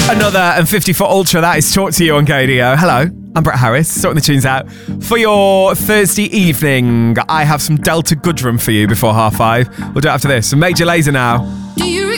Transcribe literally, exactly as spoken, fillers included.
Another and fifty for Ultra, that is Talk to You on K D O. Hello, I'm Brett Harris, sorting the tunes out. For your Thursday evening, I have some Delta Goodrum for you before half five. We'll do it after this. So Major Lazer now. Do you